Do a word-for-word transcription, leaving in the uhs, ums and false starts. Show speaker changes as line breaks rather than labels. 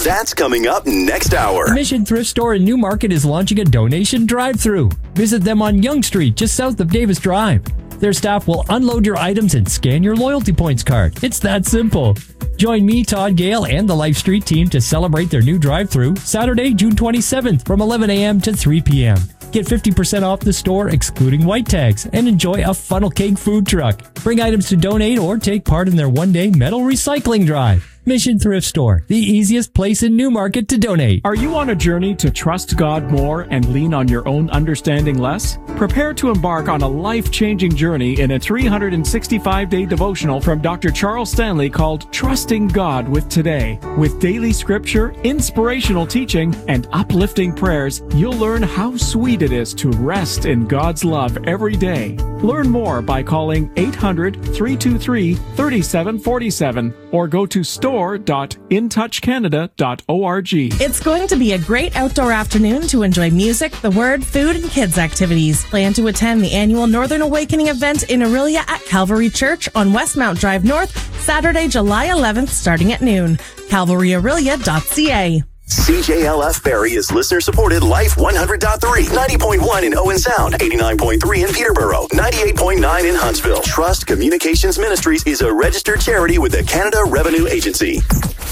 That's coming up next hour.
Mission Thrift Store in Newmarket is launching a donation drive-thru. Visit them on Yonge Street, just south of Davis Drive. Their staff will unload your items and scan your loyalty points card. It's that simple. Join me, Todd Gale, and the Life Street team to celebrate their new drive-thru Saturday, June twenty-seventh from eleven a.m. to three p.m. Get fifty percent off the store, excluding white tags, and enjoy a funnel cake food truck. Bring items to donate or take part in their one-day metal recycling drive. Mission Thrift Store, the easiest place in Newmarket to donate.
Are you on a journey to trust God more and lean on your own understanding less? Prepare to embark on a life-changing journey in a three hundred sixty-five day devotional from Doctor Charles Stanley called Trusting God with Today. With daily scripture, inspirational teaching, and uplifting prayers, you'll learn how sweet it is to rest in God's love every day. Learn more by calling eight hundred, three two three, three seven four seven or go to store dot in touch canada dot org.
It's going to be a great outdoor afternoon to enjoy music, the Word, food, and kids activities. Plan to attend the annual Northern Awakening event in Orillia at Calvary Church on Westmount Drive North, Saturday, July eleventh, starting at noon. calvary orillia dot c a.
C J L F Barrie is listener-supported Life one hundred point three, ninety point one in Owen Sound, eighty-nine point three in Peterborough, ninety-eight point nine in Huntsville. Trust Communications Ministries is a registered charity with the Canada Revenue Agency.